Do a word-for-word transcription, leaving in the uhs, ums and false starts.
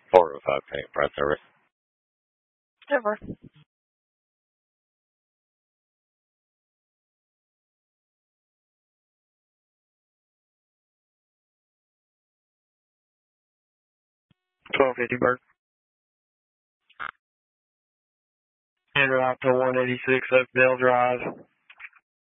four oh five Tank Pride Service. Ever. twelve fifty Bird. En route to one eighty-six Oakdale Drive.